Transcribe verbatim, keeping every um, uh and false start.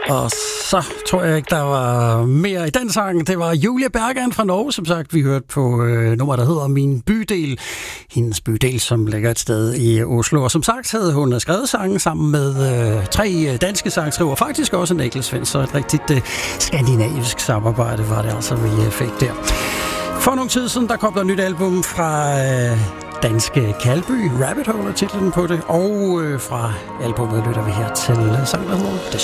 Og så tror jeg ikke, der var mere i den sang. Det var Julie Bergan fra Norge, som sagt. Vi hørte på øh, nummer, der hedder Min Bydel. Hendes bydel, som ligger et sted i Oslo. Og som sagt havde hun skrevet sangen sammen med øh, tre danske sangskriver. Faktisk også Niklas Svend, så et rigtigt øh, skandinavisk samarbejde var det altså, vi øh, fik der. For nogle tid siden, der kom der et nyt album fra øh, danske Kalby. Rabbit Hole er titlen på det. Og øh, fra albumet lytter vi her til sang, der hedder